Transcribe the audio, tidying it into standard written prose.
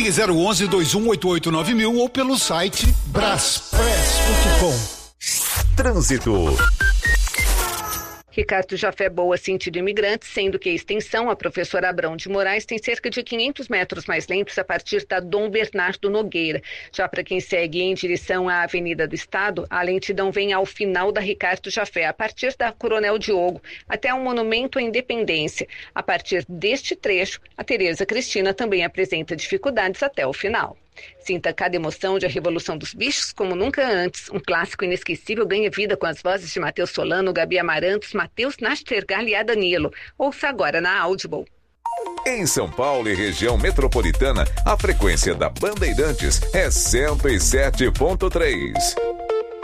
Ligue 011-2188-9000 ou pelo site braspress.com. Trânsito. Ricardo Jafé Boa, sentido imigrantes, sendo que a extensão, a professora Abrão de Moraes, tem cerca de 500 metros mais lentos a partir da Dom Bernardo Nogueira. Já para quem segue em direção à Avenida do Estado, a lentidão vem ao final da Ricardo Jafé, a partir da Coronel Diogo, até o Monumento à Independência. A partir deste trecho, a Tereza Cristina também apresenta dificuldades até o final. Sinta cada emoção de A Revolução dos Bichos como nunca antes. Um clássico inesquecível ganha vida com as vozes de Matheus Solano, Gabi Amarantos, Matheus Nastergal e a Danilo. Ouça agora na Audible. Em São Paulo e região metropolitana, a frequência da Bandeirantes é 107.3.